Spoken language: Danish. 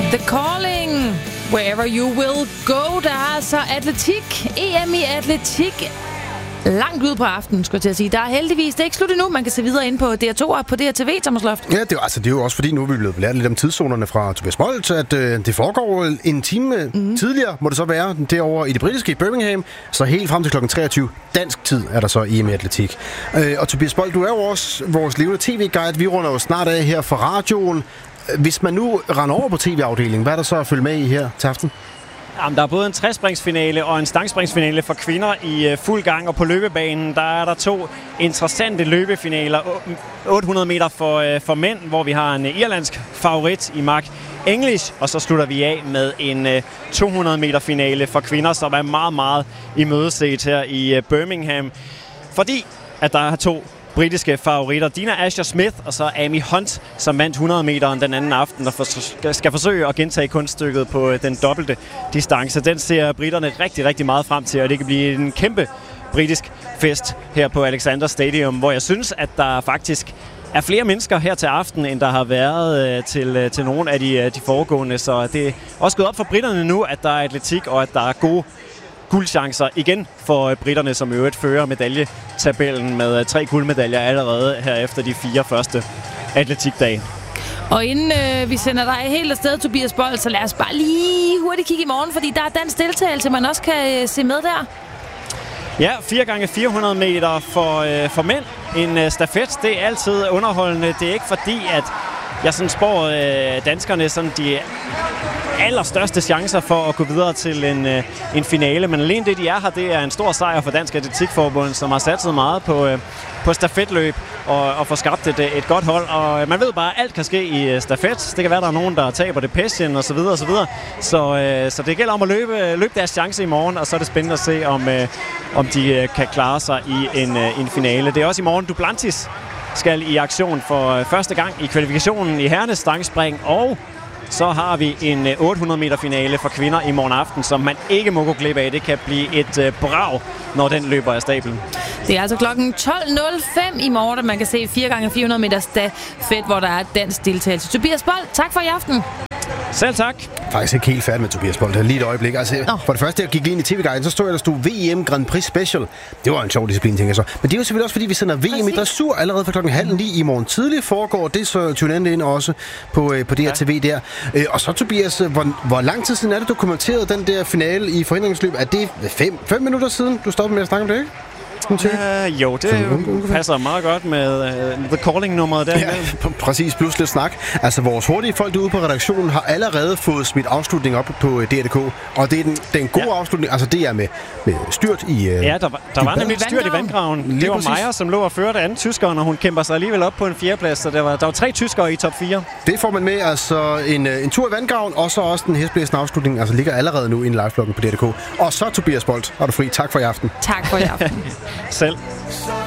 The Calling, Wherever You Will Go. Der er altså atletik, EM i atletik, langt ud på aftenen, skulle jeg til at sige. Der er heldigvis, det er ikke slut endnu, man kan se videre ind på DR2 og på DRTV, Thomas Loft. Ja, det er jo også fordi, nu er vi blevet lært lidt om tidszonerne fra Tobias Bolt, at det foregår en time tidligere, må det så være, derovre i det britiske Birmingham, så helt frem til kl. 23 dansk tid er der så EM i atletik. Og Tobias Bolt, du er jo også vores levende tv-guide, vi runder jo snart af her for radioen. Hvis man nu render over på tv-afdelingen, hvad er der så at følge med i her til aften? Jamen, der er både en træspringsfinale og en stangspringsfinale for kvinder i fuld gang, og på løbebanen der er der 2 interessante løbefinaler. 800 meter for mænd, hvor vi har en irlandsk favorit i Mark English, og så slutter vi af med en 200 meter finale for kvinder, som er meget, meget imødeset her i Birmingham, fordi at der er 2 britiske favoritter. Dina Asher-Smith og så Amy Hunt, som vandt 100 meteren den anden aften, og skal forsøge at gentage kunststykket på den dobbelte distance. Den ser britterne rigtig, rigtig meget frem til, og det kan blive en kæmpe britisk fest her på Alexander Stadium, hvor jeg synes, at der faktisk er flere mennesker her til aften, end der har været til nogle af de foregående. Så det er også gået op for britterne nu, at der er atletik, og at der er gode guldchancer igen for britterne, som i øvrigt fører medaljetabellen med 3 guldmedaljer allerede her efter de 4 første atletikdage. Og inden vi sender dig helt afsted, Tobias Bolt, så lad os bare lige hurtigt kigge i morgen, fordi der er dansk deltagelse, man også kan se med der. Ja, 4x400 meter for mænd. En stafet, det er altid underholdende. Det er ikke fordi, at jeg sådan spår danskerne sådan de allerstørste chancer for at gå videre til en finale. Men alene det, de er her, det er en stor sejr for Dansk Atletikforbund, som har satset meget på stafetløb og få skabt et godt hold. Og man ved bare, at alt kan ske i stafet. Det kan være, der er nogen, der taber det passion og så videre og så videre. Så det gælder om at løbe deres chance i morgen, og så er det spændende at se, om de kan klare sig i en finale. Det er også i morgen, Duplantis skal i aktion for første gang i kvalifikationen i herrenes stangspring, og så har vi en 800 meter finale for kvinder i morgen aften, som man ikke må gå glip af. Det kan blive et brag, når den løber af stablen. Det er altså klokken 12.05 i morgen, at man kan se 4x400 meter stafet, hvor der er dansk deltagelse. Tobias Bolt, tak for i aften. Selv tak. Faktisk ikke helt færdig med Tobias Bolt. Lige et øjeblik. Altså, for det første, jeg gik lige ind i TV-guiden, så stod der stod VM Grand Prix Special. Det var en sjov disciplin, tænker jeg så. Men det er jo selvfølgelig også, fordi vi sender VM i dressur allerede fra klokken 8:30 i morgen tidlig foregår. Det så tune ind også på DRTV der. Og så, Tobias, hvor lang tid siden er det, du kommenterede den der finale i forhindringsløb? Er det 5 minutter siden, du stoppede med at snakke om det, ikke? Jo, det passer meget godt med The Calling-nummeret der. Ja, præcis, plus lidt snak. Altså, vores hurtige folk derude på redaktionen har allerede fået smidt afslutning op på DR.dk, og det er den gode afslutning. Altså, det er med styrt i ja, der var nemlig styrt i vandgraven. Det var Meyer, som lå og førte anden tyskeren, og hun kæmper sig alligevel op på en 4. plads, så der var 3 tyskere i top 4. Det får man med, altså en tur i vandgraven, og så også den hæsblæsende afslutning, altså ligger allerede nu i en live-bloggen på DR.dk. Og så, Tobias Bolt, har du fri. Tak for i aften. Tak for i aften. Selv.